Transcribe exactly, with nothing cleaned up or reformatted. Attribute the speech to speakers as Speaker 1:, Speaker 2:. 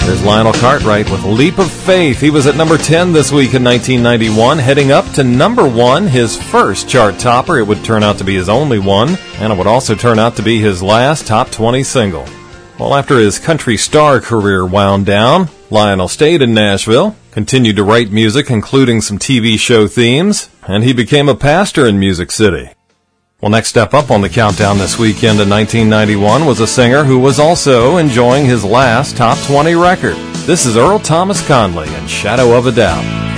Speaker 1: Here's Lionel Cartwright with Leap of Faith. He was at number ten this week in nineteen ninety-one, heading up to number one, his first chart topper. It would turn out to be his only one, and it would also turn out to be his last top twenty single. Well, after his country star career wound down, Lionel stayed in Nashville, continued to write music, including some T V show themes, and he became a pastor in Music City. Well, next step up on the countdown this weekend in nineteen ninety-one was a singer who was also enjoying his last top twenty record. This is Earl Thomas Conley and Shadow of a Doubt.